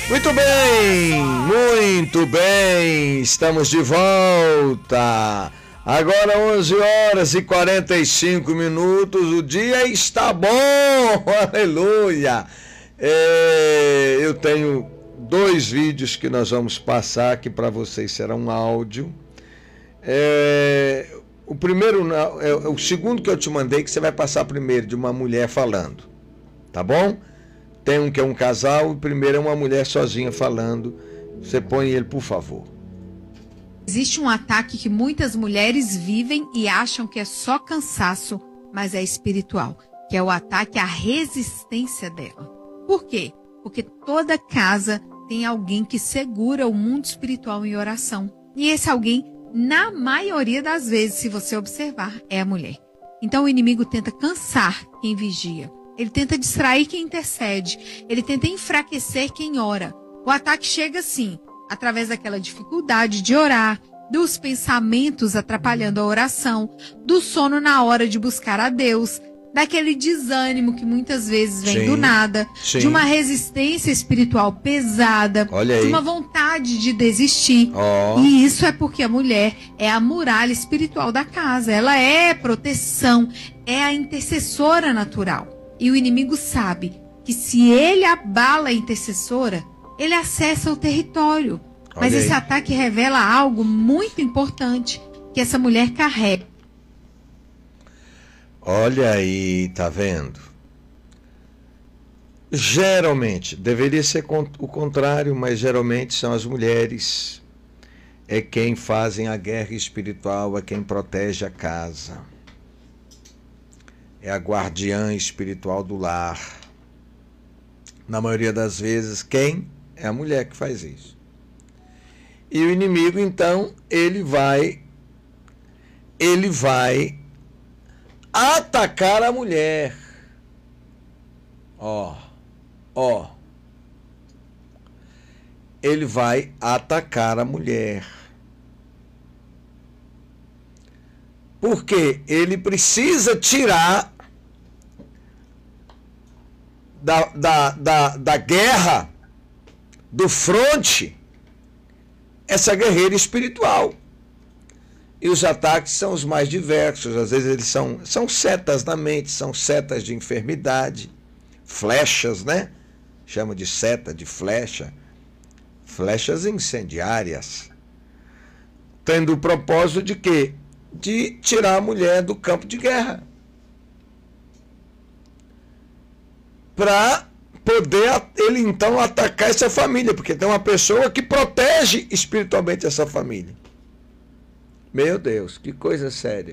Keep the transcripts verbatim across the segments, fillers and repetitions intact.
Muito bem, muito bem, estamos de volta. Agora onze horas e quarenta e cinco minutos, o dia está bom, aleluia. É, eu tenho dois vídeos que nós vamos passar aqui para vocês, será um áudio. É, o primeiro, é, o segundo que eu te mandei, que você vai passar primeiro, de uma mulher falando, tá bom? Tem um que é um casal, o primeiro é uma mulher sozinha falando. Você põe ele, por favor. Existe um ataque que muitas mulheres vivem e acham que é só cansaço, mas é espiritual, que é o ataque à resistência dela. Por quê? Porque toda casa tem alguém que segura o mundo espiritual em oração. E esse alguém, na maioria das vezes, se você observar, é a mulher. Então o inimigo tenta cansar quem vigia. Ele tenta distrair quem intercede. Ele tenta enfraquecer quem ora. O ataque chega assim, através daquela dificuldade de orar, dos pensamentos atrapalhando a oração, do sono na hora de buscar a Deus, daquele desânimo que muitas vezes vem sim, do nada, sim. de uma resistência espiritual pesada, Olha aí. de uma vontade de desistir. Oh. E isso é porque a mulher é a muralha espiritual da casa. Ela é proteção, é a intercessora natural. E o inimigo sabe que se ele abala a intercessora, ele acessa o território. Olha Mas aí. esse ataque revela algo muito importante que essa mulher carrega. Olha aí, tá vendo? Geralmente, deveria ser o contrário, mas geralmente são as mulheres. É quem fazem a guerra espiritual, é quem protege a casa. É a guardiã espiritual do lar. Na maioria das vezes, quem? É a mulher que faz isso. E o inimigo, então, ele vai, ele vai atacar a mulher. Ó, ó. Ele vai atacar a mulher. Porque ele precisa tirar da, da, da, da guerra, do fronte, essa guerreira espiritual. E os ataques são os mais diversos. Às vezes eles são, são setas na mente, são setas de enfermidade, flechas, né? Chama de seta, de flecha. Flechas incendiárias. Tendo o propósito de quê? De tirar a mulher do campo de guerra. Para poder ele então atacar essa família, porque tem uma pessoa que protege espiritualmente essa família. Meu Deus, que coisa séria.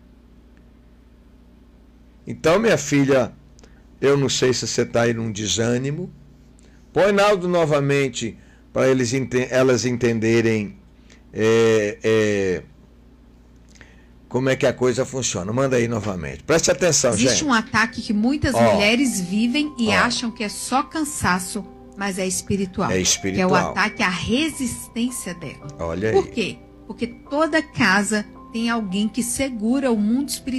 Então, minha filha, eu não sei se você está aí num desânimo. Põe Naldo novamente para eles, elas entenderem é, é, como é que a coisa funciona. Manda aí novamente. Preste atenção, Existe gente. Existe um ataque que muitas oh. mulheres vivem e oh. acham que é só cansaço, mas é espiritual. É espiritual. Que é o ataque à resistência dela. Olha aí. Por quê? Porque toda casa tem alguém que segura o mundo espiritual.